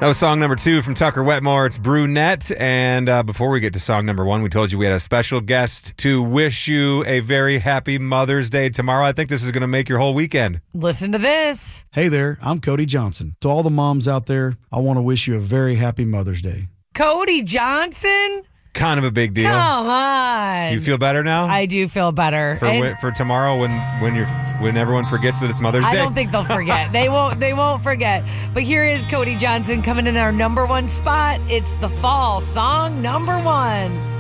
That was song number 2 from Tucker Wetmore. It's Brunette. And before we get to song number 1, we told you we had a special guest to wish you a very happy Mother's Day tomorrow. I think this is going to make your whole weekend. Listen to this. Hey there, I'm Cody Johnson. To all the moms out there, I want to wish you a very happy Mother's Day. Cody Johnson? Kind of a big deal. Come on. You feel better now? I do feel better. For tomorrow when everyone forgets that it's Mother's Day? I don't think they'll forget. They won't forget. But here is Cody Johnson coming in our number 1 spot. It's the fall song number 1.